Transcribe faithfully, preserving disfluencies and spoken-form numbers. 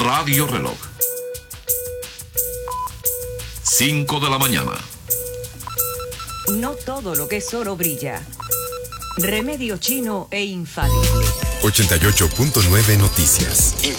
Radio Reloj. cinco de la mañana. No todo lo que es oro brilla. Remedio chino e infalible. ochenta y ocho punto nueve Noticias.